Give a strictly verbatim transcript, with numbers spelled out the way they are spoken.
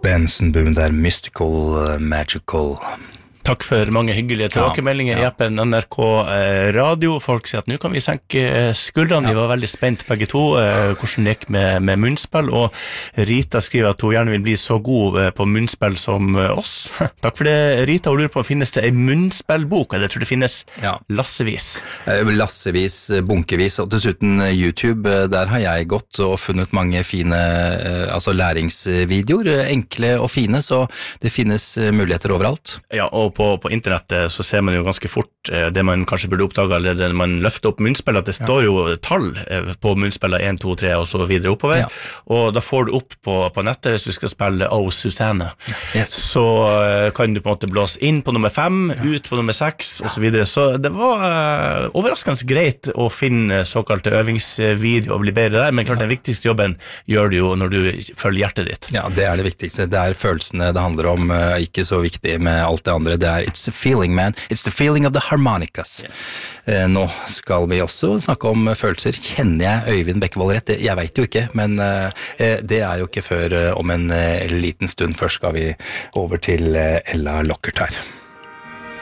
Benson Boom der, Mystical, uh, Magical. Takk for mange hyggelige tilbakemeldinger ja, ja. I appen N R K Radio. Folk sier at nå kan vi senke skuldrene. Ja. Vi var veldig spent begge to, eh, hvordan det gikk med, med munnspill, og Rita skriver at hun gjerne vil bli så god på munnspill som oss. Takk for det, Rita. Hun lurer på, finnes det en munnspillbok? Jeg tror det finnes ja. lassevis. Lassevis, bunkevis, og dessuten YouTube, der har jeg gått og funnet mange fine altså læringsvideoer, enkle og fine, så det finnes muligheter overalt. Ja, og På, på internettet så ser man jo ganske fort eh, det man kanskje burde oppdage allerede når man løfter opp munnspill, at det ja. står jo tall eh, på munnspillet en, to, tre og så videre oppover, ja. og da får du opp på, på nettet hvis du skal spille Oh Susanne, yes. så eh, kan du på en måte blåse inn på nummer fem, ja. ut på nummer seks og så videre, så det var eh, overraskende greit å finne såkalte øvingsvideo og bli bedre der, men klart ja. Den viktigste jobben gjør du jo når du følger hjertet ditt. Ja, det er det viktigste, det er følelsene det handler om, ikke så viktig med alt det andre, det er It's the feeling, man. It's the feeling of the harmonicas. Yes. Eh, nå skal vi også snakke om følelser. Kjenner jeg Øyvind Bekkevold rett? Jeg vet jo ikke, men eh, det er jo ikke før eh, om en eh, liten stund. Først skal vi over til eh, Ella Lockert her.